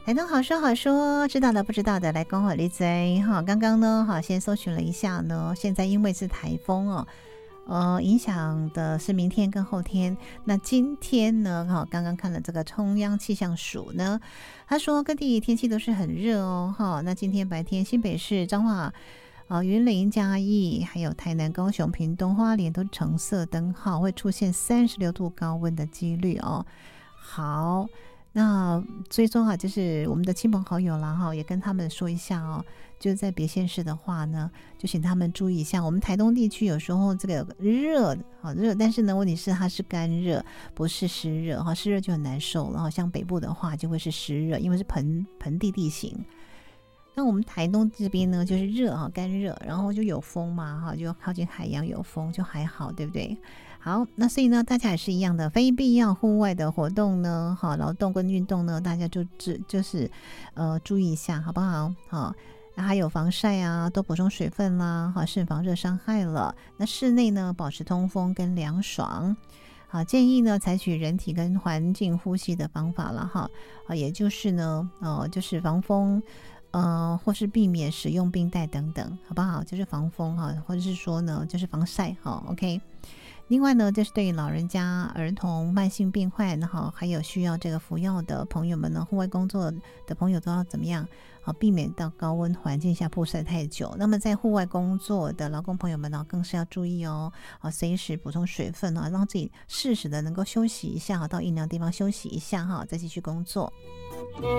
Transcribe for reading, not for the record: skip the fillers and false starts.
台东好说好说，知道的不知道的来跟我理嘴哈。刚刚呢，哈，先搜寻了一下呢，现在因为是台风哦，影响的是明天跟后天。那今天呢，哈，刚刚看了这个中央气象署呢，他说各地天气都是很热哦，哈。那今天白天新北市、彰化、云林、嘉义，还有台南、高雄、屏东、花莲都是橙色灯号，会出现36度高温的几率哦。好。那最终啊，就是我们的亲朋好友啦哈，也跟他们说一下哦，就是在别县市的话呢，就请他们注意一下。我们台东地区有时候这个热好热，但是呢，问题是它是干热，不是湿热哈，湿热就很难受了哈。像北部的话就会是湿热，因为是盆地地形。那我们台东这边呢，就是热哈，干热，然后就有风嘛哈，就靠近海洋有风，就还好，对不对？好，那所以呢，大家也是一样的，非必要户外的活动呢，好，劳动跟运动呢，大家就是注意一下，好不好？好，那还有防晒啊，多补充水分啦，好，慎防热伤害了。那室内呢，保持通风跟凉爽。好，建议呢采取人体跟环境呼吸的方法了哈，也就是呢，就是防风。或是避免使用冰袋等等，好不好？就是防风哈，或者是说呢，就是防晒哈。OK。另外呢，就是对于老人家、儿童、慢性病患，然后还有需要这个服药的朋友们呢，户外工作的朋友都要怎么样？避免到高温环境下曝晒太久。那么在户外工作的劳工朋友们呢，更是要注意哦，随时补充水分啊，让自己适时的能够休息一下，到阴凉地方休息一下哈，再继续工作。